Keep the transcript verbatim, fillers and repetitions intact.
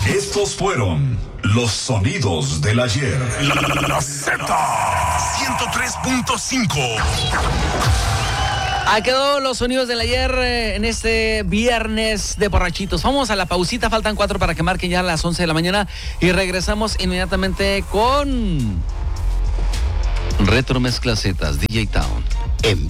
Estos fueron los sonidos del ayer. La, la, la Z ciento tres punto cinco. Ahí quedó los sonidos del ayer eh, en este viernes de borrachitos. Vamos a la pausita, faltan cuatro para que marquen ya las once de la mañana y regresamos inmediatamente con Retro Mezcla Zetas, D J Town.